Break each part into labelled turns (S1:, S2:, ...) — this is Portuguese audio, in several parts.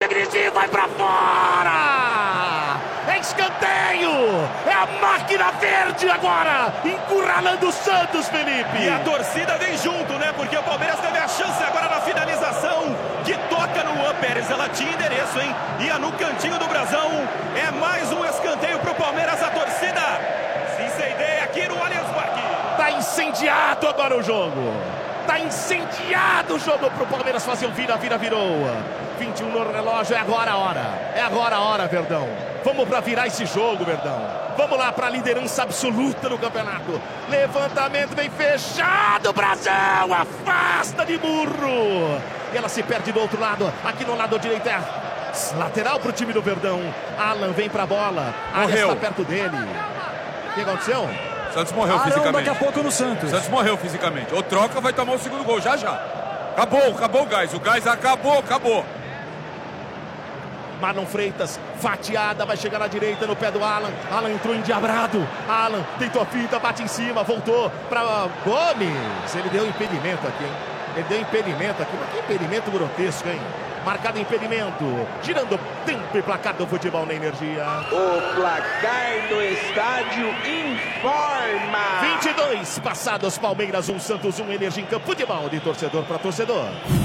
S1: dirigir, vai pra fora! É escanteio! É a máquina verde agora, encurralando o Santos, Felipe!
S2: E a torcida vem junto, né? Porque o Palmeiras teve a chance agora na finalização, que toca no Luan Pérez. Ela tinha endereço, hein? Ia no cantinho do brasão. É mais um escanteio pro Palmeiras, a torcida se incendeia aqui no Allianz Parque.
S1: Tá incendiado agora o jogo! Tá incendiado o jogo pro Palmeiras fazer o virou. 21 no relógio, é agora a hora. É agora a hora, Verdão. Vamos pra virar esse jogo, Verdão. Vamos lá pra liderança absoluta no campeonato. Levantamento bem fechado, Brasil. Afasta de burro. E ela se perde do outro lado. Aqui no lado direito é lateral pro time do Verdão. Alan vem pra bola. Arias está perto dele. O que aconteceu?
S3: Santos morreu fisicamente.
S4: Daqui a pouco no Santos.
S3: Santos morreu fisicamente. Ou troca, vai tomar o segundo gol, já. Acabou o gás. O gás acabou.
S1: Marlon Freitas, fatiada, vai chegar na direita no pé do Alan. Alan entrou endiabrado. Alan tentou a fita, bate em cima, voltou para Gomes. Ele deu impedimento aqui, hein? Mas que impedimento grotesco, hein? Marcado impedimento. Girando tempo e placar do futebol na Energia.
S5: O placar do estádio informa.
S1: 22 passados, Palmeiras 1, Santos 1, Energia em campo. Futebol de torcedor para torcedor.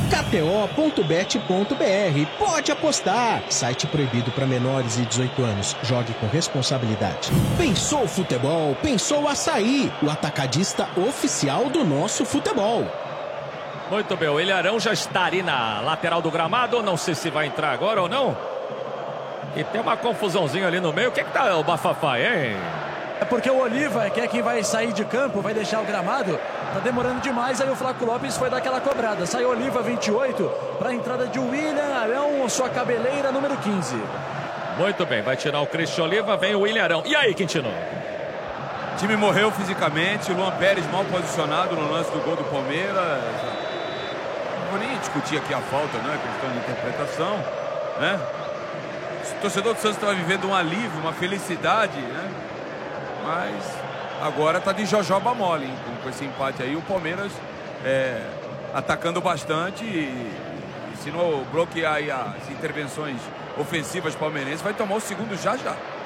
S6: KTO.bet.br. Pode apostar. Site proibido para menores de 18 anos. Jogue com responsabilidade. Pensou futebol? Pensou Açaí. O atacadista oficial do nosso futebol.
S7: Muito bem, o Ilharão já está ali na lateral do gramado. Não sei se vai entrar agora ou não. E tem uma confusãozinha ali no meio. O que tá o bafafá, hein?
S4: É porque o Oliva, que é quem vai sair de campo, vai deixar o gramado. Tá demorando demais, aí o Flaco Lopes foi dar aquela cobrada. Saiu Oliva 28 para a entrada de William Arão, sua cabeleira número 15.
S7: Muito bem, vai tirar o Cristian Oliva, vem o William Arão. E aí, Quintino?
S3: O time morreu fisicamente, o Luan Pérez mal posicionado no lance do gol do Palmeiras. Não vou nem discutir aqui a falta, não é questão de interpretação, né? O torcedor do Santos estava vivendo um alívio, uma felicidade, né? Mas agora tá de jojoba mole, hein? Com esse empate aí, o Palmeiras atacando bastante e se não bloquear aí as intervenções ofensivas palmeirenses, vai tomar o segundo já.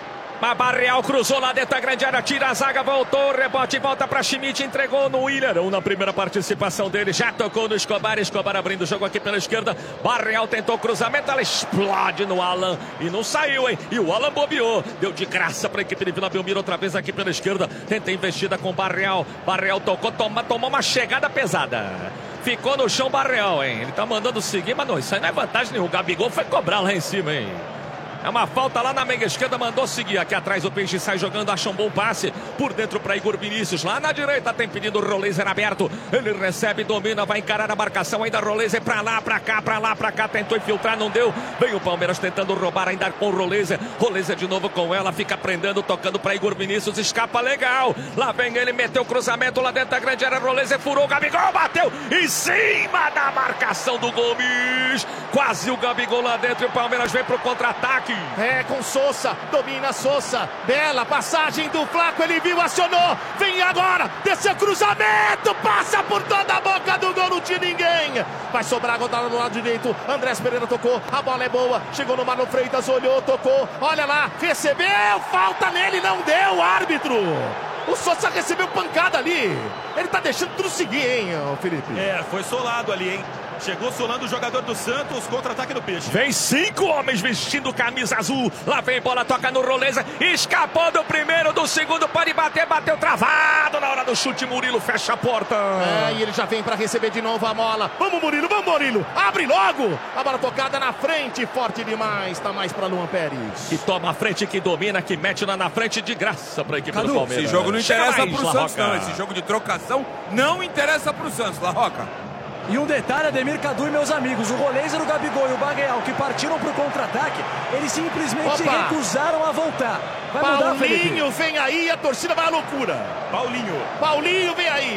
S7: Barreal cruzou lá dentro da grande área, tira a zaga, voltou, rebote, volta para Schmidt, entregou no Ilharão na primeira participação dele, já tocou no Escobar abrindo o jogo aqui pela esquerda, Barreal tentou cruzamento, ela explode no Alan e não saiu, hein? E o Alan bobeou, deu de graça para a equipe de Vila Belmiro outra vez aqui pela esquerda, tenta investida com Barreal tocou, tomou uma chegada pesada. Ficou no chão Barreal, hein? Ele tá mandando seguir, mas não, isso aí não é vantagem nenhuma. O Gabigol foi cobrar lá em cima, hein? É uma falta lá na meia esquerda, mandou seguir. Aqui atrás o Peixe sai jogando, acha um bom passe. Por dentro para Igor Vinícius. Lá na direita tem pedido o Roleiser aberto. Ele recebe, domina, vai encarar a marcação. Ainda Roleiser pra lá, pra cá. Tentou infiltrar, não deu. Vem o Palmeiras tentando roubar ainda com o Roleiser. Roleiser de novo com ela, fica prendendo, tocando para Igor Vinícius. Escapa legal. Lá vem ele, meteu o cruzamento lá dentro da grande área. Roleiser furou, o Gabigol bateu em cima da marcação do Gomes. Quase o Gabigol lá dentro e o Palmeiras vem pro contra-ataque.
S1: Com Sousa, domina Sousa, bela passagem do Flaco, ele viu, acionou, vem agora, desceu cruzamento, passa por toda a boca do gol, não tinha ninguém, vai sobrar agora no lado direito, Andrés Pereira tocou, a bola é boa, chegou no Marlon Freitas, olhou, tocou, olha lá, recebeu, falta nele, não deu, árbitro. O Sousa recebeu pancada ali, ele tá deixando tudo seguir, hein, Felipe?
S2: Foi solado ali, hein? Chegou solando o jogador do Santos, contra-ataque do Peixe.
S7: Vem 5 homens vestindo camisa azul. Lá vem bola, toca no Roleza. Escapou do primeiro, do segundo, pode bater, bateu travado na hora do chute. Murilo fecha a porta.
S1: E ele já vem para receber de novo a bola. Vamos, Murilo, abre logo. A bola tocada na frente, forte demais. Tá mais para Luan Pérez.
S7: Que toma a frente, que domina, que mete lá na frente de graça para a equipe do Palmeiras.
S3: Esse jogo não interessa pro Santos, não. Esse jogo de trocação não interessa pro Santos, La Roca.
S4: E um detalhe, Ademir Cadu e meus amigos, o Roleiser, o Gabigol e o Barreal, que partiram para o contra-ataque, eles simplesmente recusaram a voltar. Vai mudar, Felipe?
S1: Paulinho vem aí, a torcida vai à loucura.
S2: Paulinho
S1: vem aí.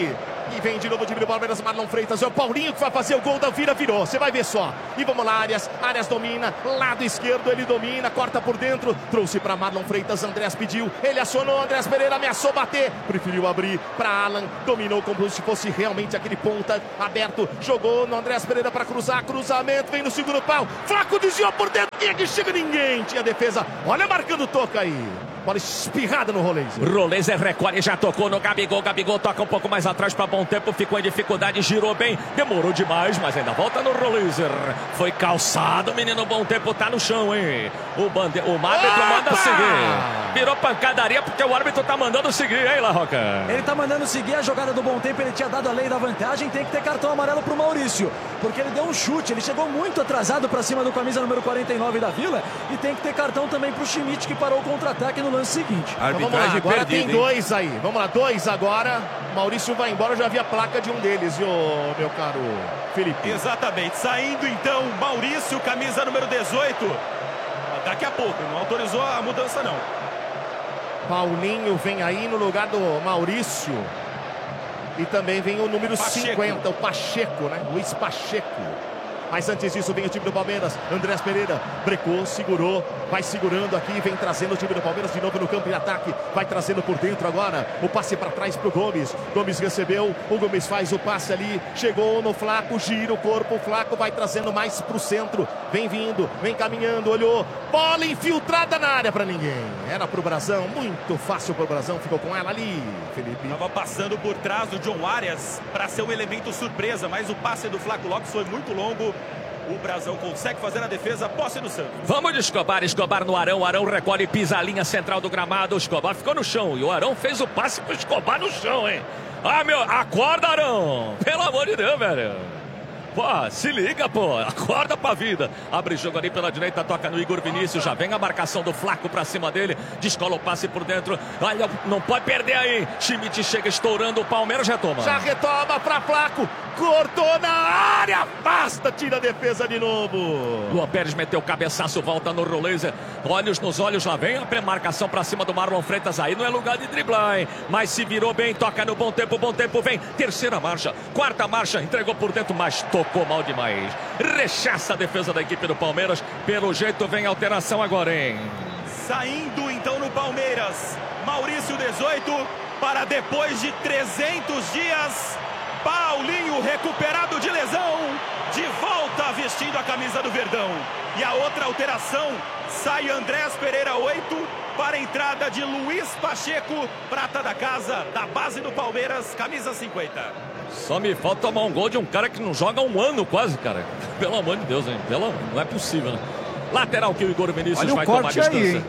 S1: E vem de novo o time do Palmeiras, Marlon Freitas. É o Paulinho que vai fazer o gol da virou. Você vai ver só. E vamos lá, Arias domina. Lado esquerdo, ele domina. Corta por dentro. Trouxe para Marlon Freitas. Andrés pediu. Ele acionou. Andrés Pereira ameaçou bater. Preferiu abrir para Alan. Dominou como se fosse realmente aquele ponta aberto. Jogou no Andrés Pereira para cruzar. Cruzamento. Vem no segundo pau. Flaco desviou por dentro. Quem é que chega? Ninguém. Tinha defesa. Olha marcando toca aí. Bola espirrada no Roleiser.
S7: Roleiser recolhe, já tocou no Gabigol. Gabigol toca um pouco mais atrás para Bom Tempo. Ficou em dificuldade, girou bem. Demorou demais, mas ainda volta no Roleiser. Foi calçado, menino. Bom Tempo tá no chão, hein? O árbitro manda seguir. Virou pancadaria porque o árbitro tá mandando seguir, hein, La Roca?
S4: Ele tá mandando seguir a jogada do Bom Tempo. Ele tinha dado a lei da vantagem. Tem que ter cartão amarelo pro Maurício, porque ele deu um chute. Ele chegou muito atrasado para cima do camisa número 49 da Vila. E tem que ter cartão também pro Schmidt, que parou o contra-ataque no lance seguinte.
S1: Então vamos lá, agora tem dois aí. Vamos lá, dois agora. Maurício vai embora, eu já vi a placa de um deles, viu, meu caro Felipe?
S2: Exatamente. Saindo então, Maurício, camisa número 18. Daqui a pouco, não autorizou a mudança não.
S1: Paulinho vem aí no lugar do Maurício. E também vem o número Pacheco. 50, o Pacheco, né? Luiz Pacheco. Mas antes disso vem o time do Palmeiras. Andrés Pereira brecou, segurou, vai segurando aqui, vem trazendo o time do Palmeiras de novo no campo de ataque. Vai trazendo por dentro agora o passe para trás para o Gomes. Gomes recebeu, o Gomes faz o passe ali, chegou no Flaco, gira o corpo, o Flaco vai trazendo mais para o centro. Vem vindo, vem caminhando, olhou, bola infiltrada na área para ninguém. Era para o Brazão, muito fácil para o Brazão, ficou com ela ali, Felipe.
S2: Estava passando por trás do John Arias para ser um elemento surpresa, mas o passe do Flaco Lopes foi muito longo. O Brazão consegue fazer a defesa, posse do Santos.
S7: Vamos de Escobar, Escobar no Arão. Arão recolhe, pisa a linha central do gramado. O Escobar ficou no chão e o Arão fez o passe pro Escobar no chão, hein? Ah, meu, acorda, Arão! Pelo amor de Deus, velho! Pô, se liga, pô, acorda pra vida. Abre jogo ali pela direita, toca no Igor Vinícius. Já vem a marcação do Flaco pra cima dele. Descola o passe por dentro. Olha, não pode perder aí. Schmidt chega estourando, o Palmeiras retoma.
S1: Já retoma pra Flaco. Cortou na área, afasta, tira a defesa de novo.
S7: Luan Pérez meteu o cabeçaço, volta no Roleiser. Olhos nos olhos, lá vem a pré-marcação pra cima do Marlon Freitas. Aí não é lugar de driblar, hein? Mas se virou bem, toca no Bom Tempo vem. Terceira marcha, quarta marcha, entregou por dentro, mas tocou mal demais. Rechaça a defesa da equipe do Palmeiras. Pelo jeito vem alteração agora, hein?
S2: Saindo então no Palmeiras, Maurício 18, para depois de 300 dias... Paulinho recuperado de lesão, de volta vestindo a camisa do Verdão. E a outra alteração, sai Andrés Pereira 8 para a entrada de Luiz Pacheco, prata da casa, da base do Palmeiras, camisa 50.
S7: Só me falta tomar um gol de um cara que não joga há um ano quase, cara. Pelo amor de Deus, hein? Não é possível, né? Lateral que o Igor Vinícius vai tomar distância. Aí,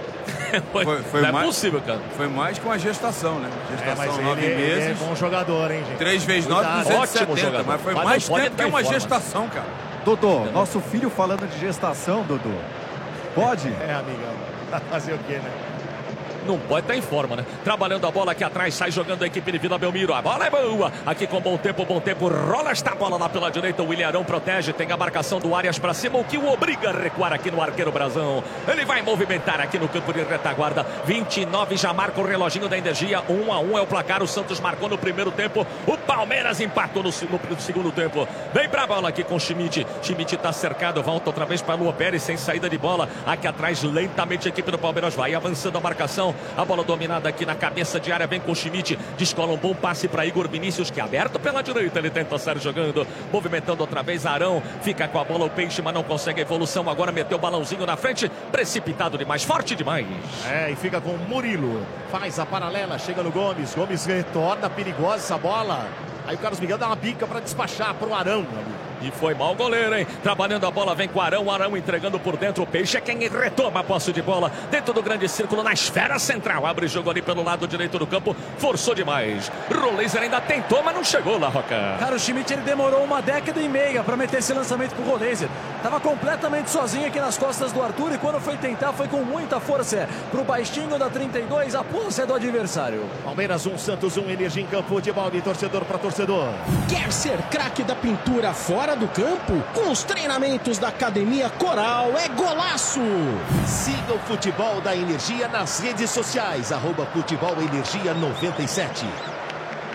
S3: foi
S7: não
S3: mais,
S7: é possível, cara.
S3: Foi mais com a gestação, né? Gestação,
S1: mas
S3: 9 meses.
S1: Ele é bom jogador, hein, gente?
S3: 3 vezes 9, 270. Mas foi mais tempo que uma gestação, cara.
S8: Dodô, nosso filho falando de gestação, Dodô. Pode?
S1: É, amigão. Fazer o quê, né?
S7: Não pode estar em forma, né? Trabalhando a bola aqui atrás, sai jogando a equipe de Vila Belmiro. A bola é boa. Aqui com Bom Tempo. Rola esta bola lá pela direita. O William Arão protege. Tem a marcação do Arias para cima, o que o obriga a recuar aqui no arqueiro Brazão. Ele vai movimentar aqui no campo de retaguarda. 29 já marca o reloginho da energia. 1-1 é o placar. O Santos marcou no primeiro tempo. O Palmeiras empatou no segundo tempo. Vem pra bola aqui com o Schmidt. Schmidt tá cercado. Volta outra vez para Luan Pérez sem saída de bola. Aqui atrás, lentamente, a equipe do Palmeiras vai avançando a marcação. A bola dominada aqui na cabeça de área, vem com o Schmidt, descola um bom passe para Igor Vinícius, que é aberto pela direita, ele tenta sair jogando, movimentando outra vez Arão, fica com a bola o Peixe, mas não consegue a evolução, agora meteu o balãozinho na frente, precipitado demais, forte demais.
S1: E fica com o Murilo, faz a paralela, chega no Gomes, Gomes retorna, perigosa essa bola, aí o Carlos Miguel dá uma bica para despachar para o Arão.
S7: E foi mal o goleiro, hein? Trabalhando a bola, vem com o Arão entregando por dentro. O Peixe é quem retoma a posse de bola dentro do grande círculo, na esfera central. Abre jogo ali pelo lado direito do campo, forçou demais. Roleiser ainda tentou, mas não chegou lá, Roca.
S4: Cara, o Schmidt ele demorou 1 década e meia para meter esse lançamento pro Roleiser. Tava completamente sozinho aqui nas costas do Arthur e quando foi tentar, foi com muita força pro baixinho da 32, a posse do adversário.
S1: Palmeiras 1, Santos 1, energia em campo, futebol de torcedor para torcedor.
S6: Quer ser craque da pintura fora do campo? Com os treinamentos da Academia Coral é golaço!
S1: Siga o Futebol da Energia nas redes sociais, @Futebol Energia 97.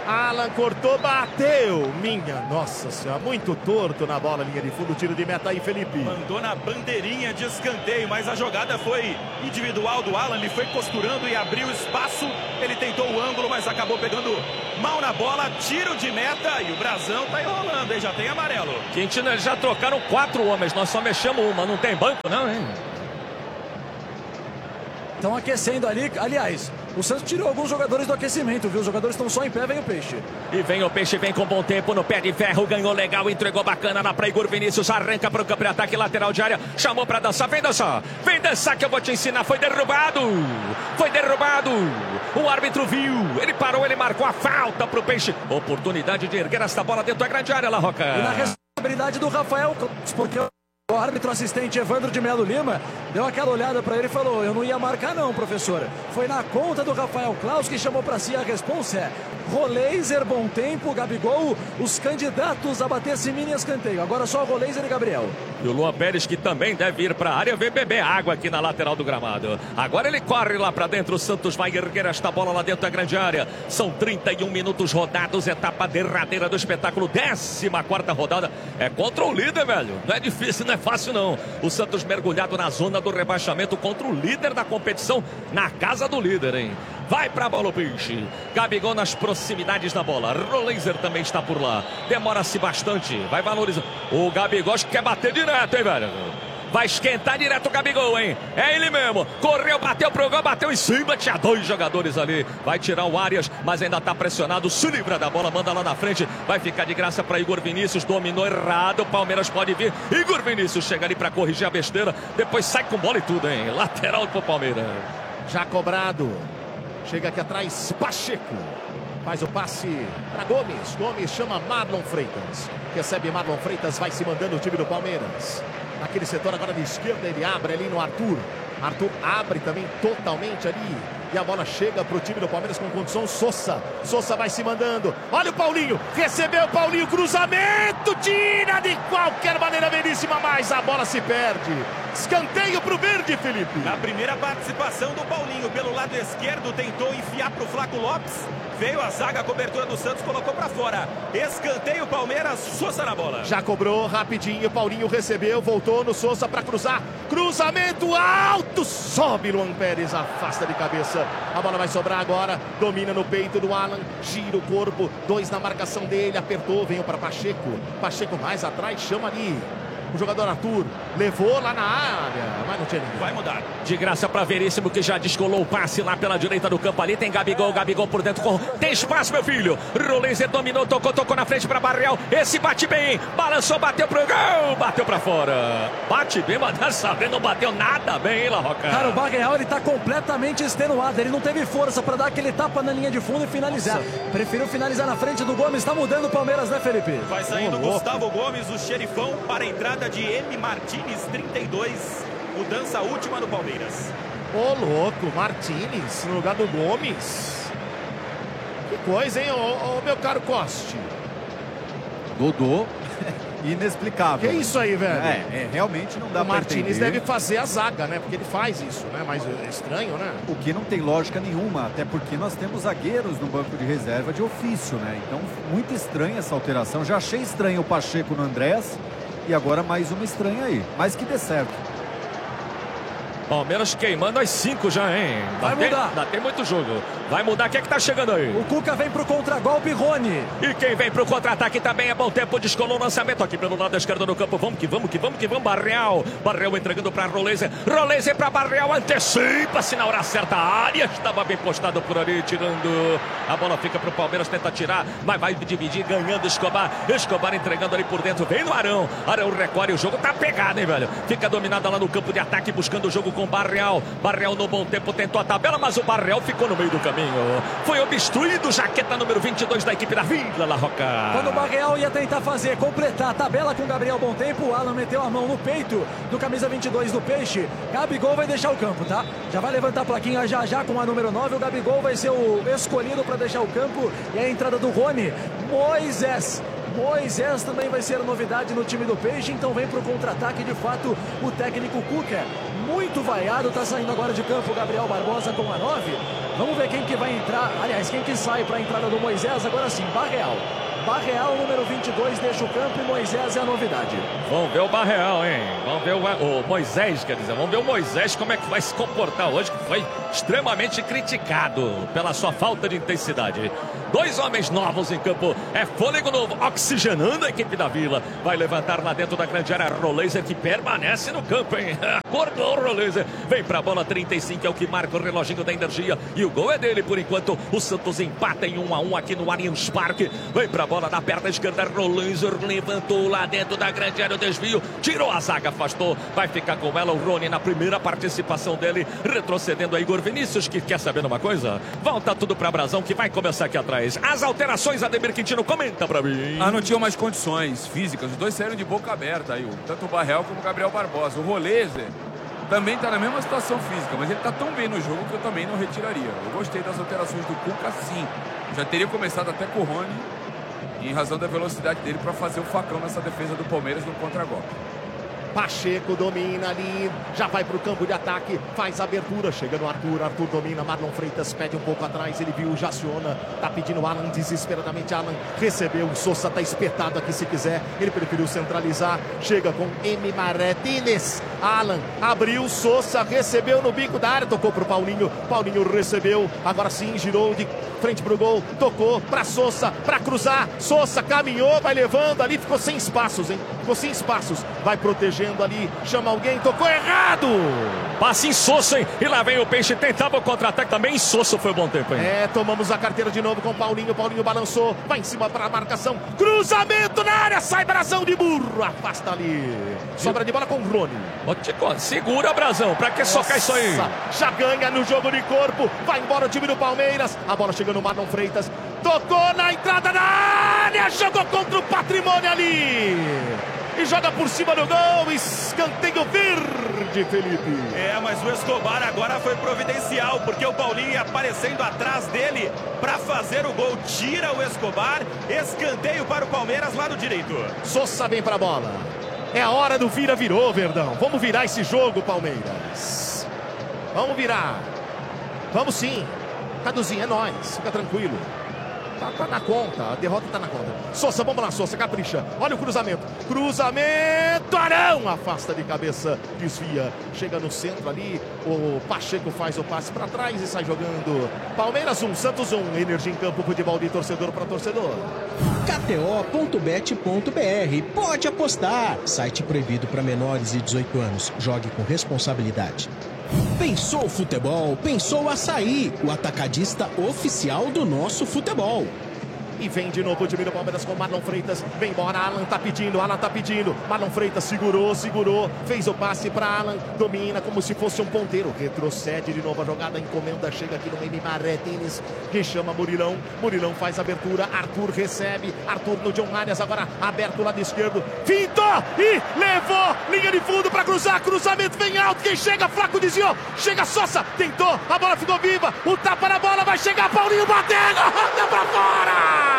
S1: Alan cortou, bateu. Minha nossa senhora, muito torto na bola, linha de fundo, tiro de meta aí, Felipe.
S2: Mandou na bandeirinha de escanteio, mas a jogada foi individual do Alan. Ele foi costurando e abriu espaço. Ele tentou o ângulo, mas acabou pegando mal na bola. Tiro de meta e o Brasão tá enrolando, hein? Já tem amarelo.
S7: Quintino, eles já trocaram 4 homens, nós só mexemos uma. Não tem banco, não, hein?
S4: Estão aquecendo ali. Aliás, o Santos tirou alguns jogadores do aquecimento, viu? Os jogadores estão só em pé, vem o Peixe.
S7: E vem o Peixe, vem com bom tempo no pé de ferro, ganhou legal, entregou bacana lá pra Igor Vinícius, arranca pro campo de ataque, lateral de área, chamou pra dançar, vem dançar que eu vou te ensinar, foi derrubado, o árbitro viu, ele parou, ele marcou a falta pro Peixe, oportunidade de erguer esta bola dentro da grande área, La Roca.
S4: E na responsabilidade do Rafael, porque o árbitro assistente Evandro de Melo Lima deu aquela olhada para ele e falou: eu não ia marcar não, professora. Foi na conta do Rafael Claus, que chamou para si a responsa é Roleiser, Bom Tempo, Gabigol, os candidatos a bater esse mini escanteio. Agora só Roleiser e Gabriel.
S7: E o Luan Pérez, que também deve ir para a área, vem beber água aqui na lateral do gramado. Agora ele corre lá para dentro, o Santos vai erguer esta bola lá dentro da grande área. São 31 minutos rodados, etapa derradeira do espetáculo, 14ª rodada. É contra o líder, velho. Não é difícil, não é fácil não. O Santos mergulhado na zona do rebaixamento contra o líder da competição, na casa do líder, hein? Vai pra bola o Peixe. Gabigol nas proximidades da bola. Roleiser também está por lá. Demora-se bastante. Vai valorizar. O Gabigol quer bater direto, hein, velho? Vai esquentar direto o Gabigol, hein? É ele mesmo. Correu, bateu pro gol, bateu em cima. Tinha 2 jogadores ali. Vai tirar o Arias, mas ainda tá pressionado. Se livra da bola, manda lá na frente. Vai ficar de graça para Igor Vinícius. Dominou errado. O Palmeiras pode vir. Igor Vinícius chega ali para corrigir a besteira. Depois sai com bola e tudo, hein? Lateral pro Palmeiras.
S1: Já cobrado. Chega aqui atrás, Pacheco. Faz o passe para Gomes. Gomes chama Marlon Freitas. Recebe Marlon Freitas, vai se mandando o time do Palmeiras. Naquele setor agora de esquerda, ele abre ali no Arthur. Arthur abre também totalmente ali. E a bola chega para o time do Palmeiras com condição. Sousa vai se mandando. Olha o Paulinho. Recebeu o Paulinho. Cruzamento. Tira de qualquer maneira belíssima. Mas a bola se perde. Escanteio para o verde, Felipe.
S2: Na primeira participação do Paulinho pelo lado esquerdo. Tentou enfiar para o Flaco Lopes. Veio a zaga, a cobertura do Santos, colocou para fora. Escanteio, Palmeiras, Sousa na bola.
S1: Já cobrou rapidinho, Paulinho recebeu, voltou no Sousa para cruzar. Cruzamento alto, sobe Luan Pérez, afasta de cabeça. A bola vai sobrar agora, domina no peito do Alan, gira o corpo, 2 na marcação dele, apertou, veio para Pacheco. Pacheco mais atrás, chama ali. O jogador Arthur levou lá na área, mas não tinha ninguém.
S2: Vai mudar.
S7: De graça para Veríssimo, que já descolou o passe lá pela direita do campo ali. Tem Gabigol por dentro. Tem espaço, meu filho. Roleiser dominou, tocou na frente para Barreal. Esse bate bem, balançou, bateu pro gol, bateu para fora. Bate bem, mas dessa vez não bateu nada bem, La Roca.
S4: Cara, o Barreal, ele tá completamente extenuado. Ele não teve força para dar aquele tapa na linha de fundo e finalizar. Nossa. Preferiu finalizar na frente do Gomes. Tá mudando o Palmeiras, né, Felipe?
S2: Vai saindo Gustavo Gomes, o xerifão, para a entrada de M. Martínez, 32. Mudança última no Palmeiras.
S1: Ô, louco, Martínez no lugar do Gomes. Que coisa, hein, ô meu caro Coste.
S8: Dodô, inexplicável.
S1: Que isso aí, velho?
S8: Realmente não dá
S1: o
S8: pra
S1: Martínez
S8: entender.
S1: deve fazer a zaga, né? Porque ele faz isso, né? Mas é estranho, né?
S8: O que não tem lógica nenhuma, até porque nós temos zagueiros no banco de reserva de ofício, né? Então, muito estranha essa alteração. Já achei estranho o Pacheco no Andrés e agora mais uma estranha aí. Mas que dê certo.
S7: Palmeiras queimando as 5 já, hein?
S4: Vai mudar.
S7: Ainda tem muito jogo. Vai mudar. Quem é que tá chegando aí?
S4: O Cuca vem pro contragolpe, Rony.
S7: E quem vem pro contra-ataque também é Bom Tempo. Descolou o lançamento aqui pelo lado esquerdo do campo. Vamos que vamos. Barreal entregando pra Roleiser. Roleiser pra Barreal. Antecipa-se na hora certa. A área estava bem postado por ali, tirando. A bola fica pro Palmeiras, tenta tirar, mas vai dividir, ganhando Escobar. Escobar entregando ali por dentro. Vem no Arão. Arão recolhe. O jogo tá pegado, hein, velho? Fica dominada lá no campo de ataque, buscando o jogo com Barreal. Barreal no Bom Tempo tentou a tabela, mas o Barreal ficou no meio do caminho. Foi obstruído, jaqueta número 22 da equipe da Vila, La Roca.
S4: Quando o Barreal ia tentar completar a tabela com o Gabriel Bom Tempo, o Alan meteu a mão no peito do camisa 22 do Peixe. Gabigol vai deixar o campo, tá? Já vai levantar a plaquinha já com a número 9. O Gabigol vai ser o escolhido para deixar o campo. E a entrada do Rony. Moisés também vai ser novidade no time do Peixe, então vem para o contra-ataque. De fato, o técnico Cuca, muito vaiado, está saindo agora de campo o Gabriel Barbosa com a 9. Vamos ver quem que vai entrar, aliás, quem que sai para a entrada do Moisés. Agora sim, Barreal. Barreal, número 22, deixa o campo e Moisés é a novidade.
S7: Vamos ver o Barreal, hein? Vamos ver o Moisés, quer dizer, vamos ver o Moisés como é que vai se comportar hoje, que foi extremamente criticado pela sua falta de intensidade. 2 homens novos em campo, é fôlego novo, oxigenando a equipe da Vila. Vai levantar lá dentro da grande área, Roleiser, que permanece no campo, hein? Acordou o Roleiser, vem pra bola, 35 é o que marca o reloginho da energia. E o gol é dele, por enquanto, o Santos empata em 1-1 aqui no Allianz Parque. Vem pra bola na perna esquerda, Roleiser levantou lá dentro da grande área, o desvio, tirou a zaga, afastou, vai ficar com ela o Rony na primeira participação dele, retrocedendo a Igor Vinícius, que quer saber uma coisa? Volta tudo pra Brasão, que vai começar aqui atrás. As alterações, Ademir Quintino, comenta pra mim.
S3: Não tinham mais condições físicas, os dois saíram de boca aberta aí, tanto o Barreal como o Gabriel Barbosa. O Roleiser também está na mesma situação física, mas ele está tão bem no jogo que eu também não retiraria. Eu gostei das alterações do Cuca, sim. Já teria começado até com o Rony, em razão da velocidade dele, para fazer o facão nessa defesa do Palmeiras no contra-golpe.
S1: Pacheco domina ali, já vai para o campo de ataque, faz a abertura, chega no Arthur, Arthur domina, Marlon Freitas pede um pouco atrás, ele viu, já aciona, tá pedindo Alan desesperadamente, Alan recebeu, o Sousa tá espetado aqui se quiser, ele preferiu centralizar, chega com M. Martínez, Alan abriu, Sousa recebeu no bico da área, tocou pro Paulinho, Paulinho recebeu, agora sim, girou de frente pro gol, tocou pra Sousa, pra cruzar, Sousa caminhou, vai levando ali, ficou sem espaços, hein, ficou sem espaços, vai protegendo ali, chama alguém, tocou errado.
S7: Passe em Sousa, hein? E lá vem o Peixe, tentava o contra-ataque também, em Sousa foi bom tempo, hein?
S1: Tomamos a carteira de novo com Paulinho, Paulinho balançou, vai em cima para a marcação, cruzamento na área, sai Brasão de burro, afasta ali, sobra de bola com o Rony.
S7: Segura, Brasão, pra que socar isso aí?
S1: Já ganha no jogo de corpo, vai embora o time do Palmeiras, a bola chega no Marlon Freitas, tocou na entrada da área, jogou contra o Patrimônio ali. E joga por cima do gol, escanteio verde, Felipe.
S2: Mas o Escobar agora foi providencial, porque o Paulinho ia aparecendo atrás dele para fazer o gol. Tira o Escobar, escanteio para o Palmeiras, lado direito.
S1: Sousa vem para a bola. É a hora do virou, Verdão. Vamos virar esse jogo, Palmeiras. Vamos virar. Vamos sim. Caduzinho, é nóis, fica tranquilo. Tá na conta, a derrota tá na conta. Sousa, vamos lá, Sousa, capricha. Olha o cruzamento. Cruzamento, Arão afasta de cabeça, desvia. Chega no centro ali, o Pacheco faz o passe para trás e sai jogando. Palmeiras 1, Santos 1. Energia em campo, futebol de torcedor para torcedor.
S6: KTO.bet.br. Pode apostar. Site proibido para menores de 18 anos. Jogue com responsabilidade. Pensou futebol? Pensou Açaí, o atacadista oficial do nosso futebol.
S1: E vem de novo o time do Palmeiras com Marlon Freitas. Vem embora, Alan tá pedindo. Marlon Freitas segurou, fez o passe para Alan, domina como se fosse um ponteiro. Retrocede de novo a jogada, encomenda, chega aqui no M. Martínez, que chama Murilão. Murilão faz a abertura, Arthur recebe. Arthur no John Arias, agora aberto o lado esquerdo. Fintou e levou, linha de fundo para cruzar. Cruzamento vem alto, quem chega, Flaco desviou. Chega Sousa, tentou, a bola ficou viva. O tapa na bola, vai chegar Paulinho batendo, rota para fora!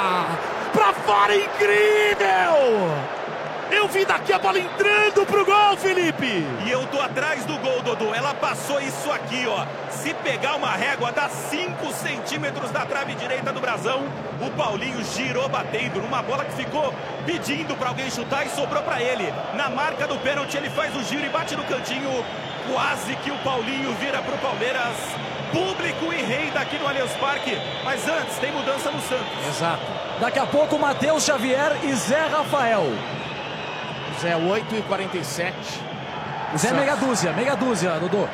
S1: Pra fora, incrível! Eu vi daqui a bola entrando pro gol, Felipe!
S2: E eu tô atrás do gol, Dodô. Ela passou isso aqui, ó. Se pegar uma régua, dá 5 centímetros da trave direita do Brasão. O Paulinho girou batendo numa bola que ficou pedindo pra alguém chutar e sobrou pra ele. Na marca do pênalti, ele faz o giro e bate no cantinho. Quase que o Paulinho vira pro Palmeiras. Público e rei daqui no Allianz Parque. Mas antes, tem mudança no Santos.
S1: Exato.
S4: Daqui a pouco, Matheus Xavier e Zé Rafael.
S1: Zé, 8h47.
S4: Zé, meia dúzia, Dodô.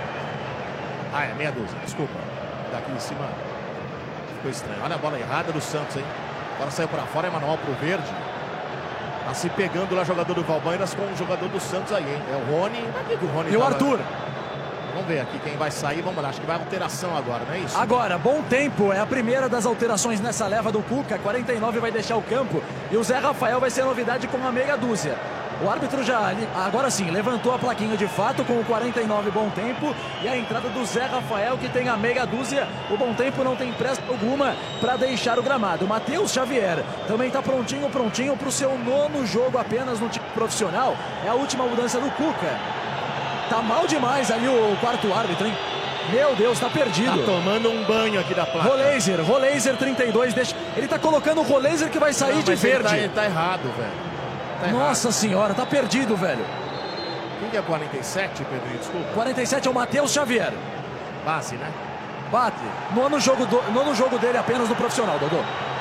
S1: É meia dúzia, desculpa. Daqui em cima ficou estranho. Olha a bola errada do Santos, hein? Agora saiu pra fora, é manual pro verde. Tá se pegando lá, jogador do Palmeiras com o jogador do Santos aí, hein? É o Rony.
S4: E o Arthur.
S1: Vamos ver aqui quem vai sair, vamos lá, acho que vai alteração agora, não é isso?
S4: Agora, bom tempo, é a primeira das alterações nessa leva do Cuca, 49 vai deixar o campo e o Zé Rafael vai ser novidade com uma meia dúzia. O árbitro já, agora sim, levantou a plaquinha de fato com o 49 bom tempo e a entrada do Zé Rafael, que tem a meia dúzia. O bom tempo não tem pressa alguma para deixar o gramado. Matheus Xavier também está prontinho para o seu 9º jogo apenas no time profissional. É a última mudança do Cuca. Tá mal demais ali o quarto árbitro, hein? Meu Deus, tá perdido.
S1: Tá tomando um banho aqui da placa.
S4: Roleiser 32, ele tá colocando o Roleiser que vai sair de verde.
S1: Ele tá errado, velho.
S4: Nossa senhora, tá perdido, velho.
S1: Quem é 47, Pedrinho? Desculpa.
S4: 47 é o Matheus Xavier.
S1: Base, né?
S4: Bate. Nono jogo dele apenas no profissional, Dodô.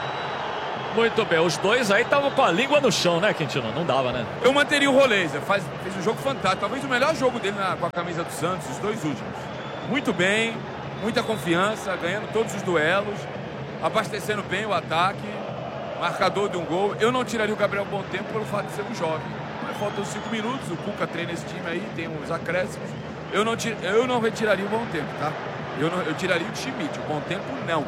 S7: Muito bem, os dois aí estavam com a língua no chão, né, Quintino? Não dava, né?
S3: Eu manteria o Roleiser, fez um jogo fantástico. Talvez o melhor jogo dele com a camisa do Santos, os 2 últimos. Muito bem, muita confiança, ganhando todos os duelos, abastecendo bem o ataque, marcador de um gol. Eu não tiraria o Gabriel Bom Tempo pelo fato de ser um jovem. Mas faltam 5 minutos, o Cuca treina esse time aí, tem uns acréscimos. Eu não retiraria o Bom Tempo, tá? Eu tiraria o Schmidt, o Bom Tempo não.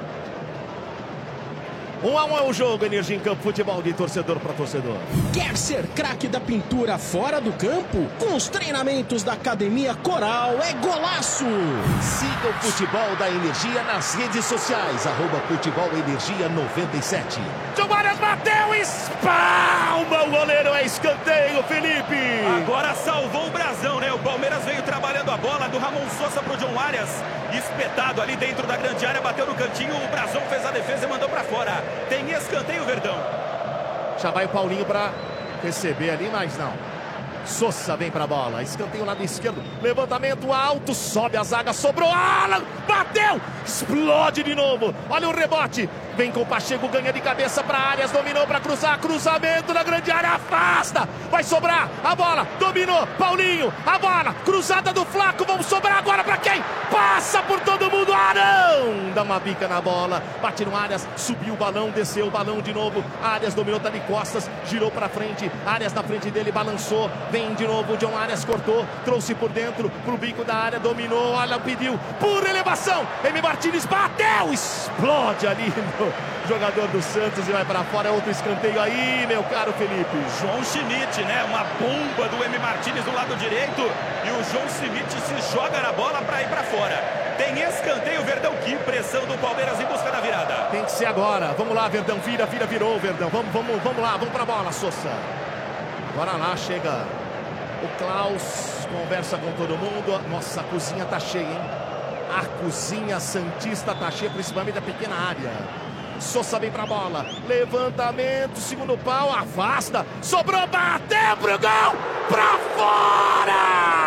S1: 1-1 é o jogo, Energia em Campo, futebol de torcedor para torcedor.
S6: Quer ser craque da pintura fora do campo? Com os treinamentos da Academia Coral é golaço!
S1: Siga o futebol da Energia nas redes sociais, @futebolenergia97. Giovanni bateu, espalma o goleiro, é escanteio, Felipe!
S2: Agora salvou o brasão, né? O Palmeiras veio trabalhando a bola do Ramon Sosa pro John Arias, espetado ali dentro da grande área, bateu no cantinho, o brasão fez a defesa e mandou para fora. Tem escanteio, Verdão.
S1: Já vai o Paulinho para receber ali, mas não. Sosa vem para a bola. Escanteio lado esquerdo. Levantamento alto. Sobe a zaga. Sobrou. Alan. Bateu. Explode de novo. Olha o rebote. Vem com o Pacheco. Ganha de cabeça para Arias. Dominou para cruzar. Cruzamento na grande área. Afasta. Vai sobrar. A bola. Dominou. Paulinho. A bola. Cruzada do Flaco. Vamos sobrar agora para quem? Passa por todo mundo. Arão. Dá uma bica na bola. Bate no Arias. Subiu o balão. Desceu o balão de novo. Arias dominou. Tá de costas. Girou para frente. Arias na frente dele. Balançou. Vem de novo, o John Arias cortou, trouxe por dentro, pro bico da área, dominou, olha, pediu, por elevação, M. Martínez bateu, explode ali no jogador do Santos e vai para fora, é outro escanteio aí, meu caro Felipe.
S2: João Schmidt, né, uma bomba do M. Martínez do lado direito e o João Schmidt se joga na bola para ir para fora. Tem escanteio, Verdão, que pressão do Palmeiras em busca da virada.
S1: Tem que ser agora, vamos lá, Verdão, virou, Verdão, vamos lá, vamos pra bola, Sosa. Agora lá, chega o Klaus, conversa com todo mundo. Nossa, a cozinha tá cheia, hein? A cozinha santista tá cheia, principalmente a pequena área. Sosa vem pra bola. Levantamento, segundo pau, afasta. Sobrou, bateu pro gol! Pra fora!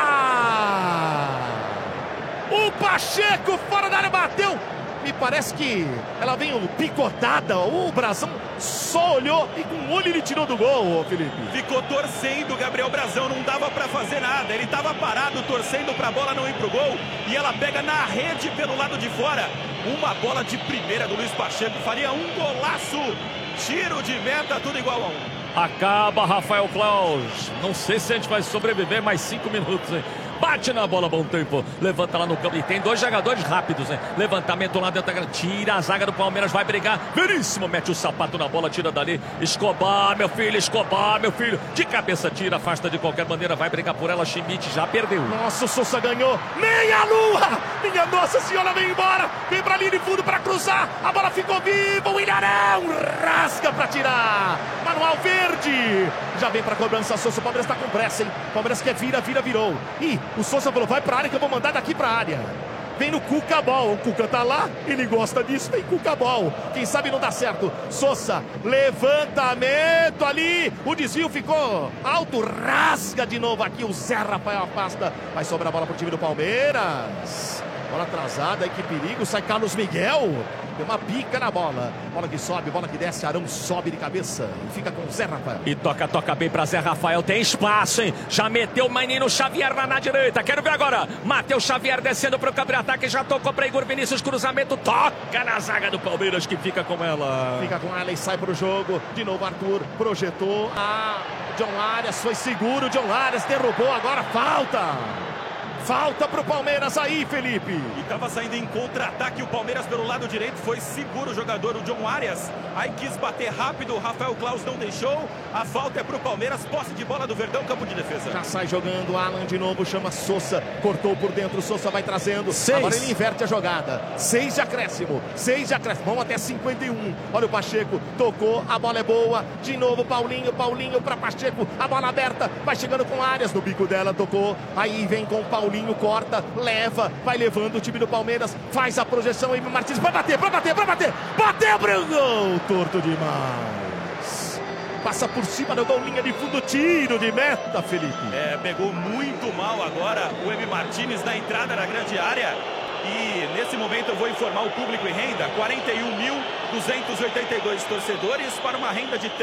S1: O Pacheco fora da área bateu. Me parece que ela veio picotada. O Brasão só olhou e com o olho ele tirou do gol, Felipe.
S2: Ficou torcendo o Gabriel Brasão, não dava pra fazer nada. Ele tava parado, torcendo pra bola não ir pro gol. E ela pega na rede pelo lado de fora. Uma bola de primeira do Luiz Pacheco. Faria um golaço. Tiro de meta, tudo igual a 1.
S7: Acaba Rafael Klaus. Não sei se a gente vai sobreviver mais 5 minutos, hein? Bate na bola, Bom Tempo. Levanta lá no campo. E tem 2 jogadores rápidos, né? Levantamento lá dentro da grande. Tira a zaga do Palmeiras, vai brigar. Veríssimo, mete o sapato na bola, tira dali. Escobar, meu filho, Escobar, meu filho. De cabeça, tira, afasta de qualquer maneira. Vai brigar por ela. Schmidt já perdeu.
S1: Nossa, o Sosa ganhou. Meia lua! Minha Nossa Senhora, vem embora. Vem pra linha de fundo pra cruzar. A bola ficou viva. O Ilharão rasga pra tirar. Manual verde. Já vem pra cobrança, Sosa. O Palmeiras tá com pressa, hein? O Palmeiras quer virou. Ih, o Sosa falou, vai pra área que eu vou mandar daqui pra área. Vem no Cuca-Ball, o Cuca tá lá, ele gosta disso, vem Cuca-Ball. Quem sabe não dá certo. Sosa, levantamento ali, o desvio ficou alto, rasga de novo aqui, o Zé Rafael afasta. Vai sobrar a bola pro time do Palmeiras. Bola atrasada, que perigo, sai Carlos Miguel. Deu uma pica na bola. Bola que sobe, bola que desce, Arão sobe de cabeça e fica com o Zé Rafael.
S7: E toca bem pra Zé Rafael, tem espaço, hein? Já meteu o menino Xavier lá na direita, quero ver agora. Matheus Xavier descendo pro contra-ataque, já tocou pra Igor Vinícius, cruzamento, toca na zaga do Palmeiras que fica com ela.
S1: Fica com ela e sai pro jogo. De novo Arthur, projetou. John Arias foi seguro, John Arias derrubou, agora falta. Falta pro Palmeiras aí, Felipe.
S2: E estava saindo em contra-ataque o Palmeiras pelo lado direito. Foi seguro o jogador, o John Arias. Aí quis bater rápido, o Rafael Claus não deixou. A falta é pro Palmeiras, posse de bola do Verdão, campo de defesa.
S1: Já sai jogando, Alan de novo, chama Sousa. Cortou por dentro, Sousa vai trazendo.
S4: 6.
S1: Agora ele inverte a jogada. 6 de acréscimo, 6 de acréscimo. Vamos até 51. Olha o Pacheco, tocou, a bola é boa. De novo, Paulinho para Pacheco. A bola aberta, vai chegando com Arias. No bico dela, tocou. Aí vem com o Paulinho. Corta, leva, vai levando o time do Palmeiras, faz a projeção aí, Martins vai bater, bateu pro gol, torto demais, passa por cima do gol, linha de fundo, tiro de meta, Felipe.
S2: Pegou muito mal agora o M. Martins na entrada na grande área. E nesse momento eu vou informar o público em renda, 41.282 torcedores para uma renda de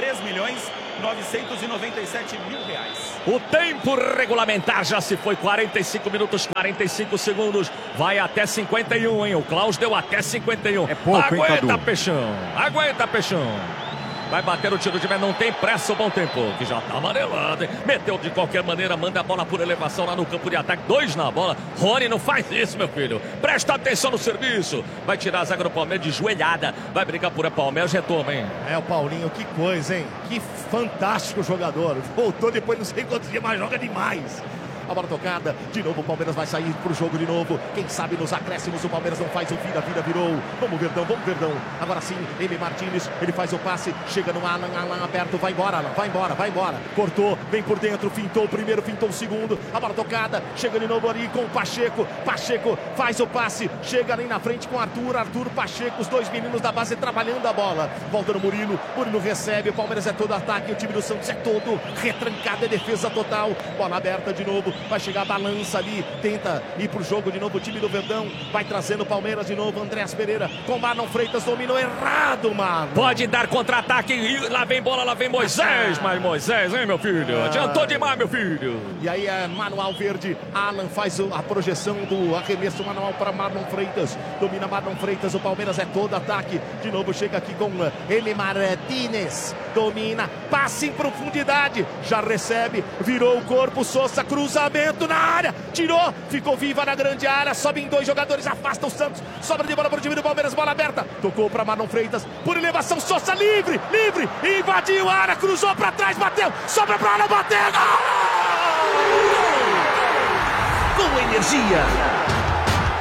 S2: R$3.997.000.
S7: O tempo regulamentar já se foi, 45 minutos, 45 segundos, vai até 51, hein? O Klaus deu até 51.
S8: É pouco,
S7: aguenta,
S8: hein, Cadu?
S7: Aguenta, Peixão. Vai bater o tiro de meta, não tem pressa, o bom tempo, que já tá amarelado, hein? Meteu de qualquer maneira, manda a bola por elevação lá no campo de ataque. 2 na bola. Rony, não faz isso, meu filho. Presta atenção no serviço. Vai tirar a zaga do Palmeiras de joelhada. Vai brigar por Palmeiras, retoma, hein?
S1: O Paulinho, que coisa, hein? Que fantástico jogador. Voltou depois, não sei quantos dias, mas joga demais. A bola tocada, de novo o Palmeiras vai sair pro jogo de novo. Quem sabe nos acréscimos o Palmeiras não faz o vira, virou. Vamos Verdão. Agora sim, M. Martins, ele faz o passe, chega no Alan aberto, vai embora, Alan, vai embora. Cortou, vem por dentro, fintou o primeiro, fintou o segundo. A bola tocada, chega de novo ali com o Pacheco. Pacheco faz o passe, chega ali na frente com Arthur, Pacheco, os dois meninos da base trabalhando a bola. Volta no Murilo recebe, o Palmeiras é todo ataque, o time do Santos é todo retrancado, é defesa total. Bola aberta de novo. Vai chegar a balança ali, tenta ir pro jogo de novo o time do Verdão, vai trazendo o Palmeiras de novo, Andréas Pereira com Marlon Freitas, dominou errado, Marlon.
S7: Pode dar contra-ataque, e lá vem bola, lá vem Moisés, mas Moisés, hein, meu filho? Adiantou demais, meu filho.
S1: E aí é manual verde, Alan faz a projeção do arremesso manual para Marlon Freitas, domina Marlon Freitas, o Palmeiras é todo ataque, de novo chega aqui com M. Martins, domina, passe em profundidade, já recebe, virou o corpo, Sousa, cruzamento na área, tirou, ficou viva na grande área, sobe em 2 jogadores, afasta o Santos, sobra de bola para o time do Palmeiras, bola aberta, tocou para Marlon Freitas, por elevação, Sousa livre, invadiu a área, cruzou para trás, bateu, sobra para área, bateu, gol!
S6: Com energia.